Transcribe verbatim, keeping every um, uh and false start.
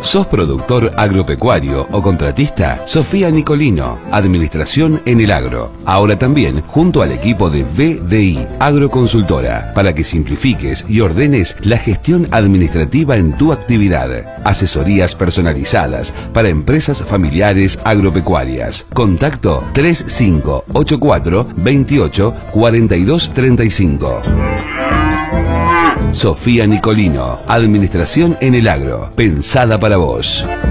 ¿Sos productor agropecuario o contratista? Sofía Nicolino, Administración en el Agro. Ahora también junto al equipo de V D I, Agroconsultora, para que simplifiques y ordenes la gestión administrativa en tu actividad. Asesorías personalizadas para empresas familiares agropecuarias. Contacto tres cinco ocho cuatro, veintiocho, cuarenta y dos, treinta y cinco. Sofía Nicolino, Administración en el Agro, pensada para vos.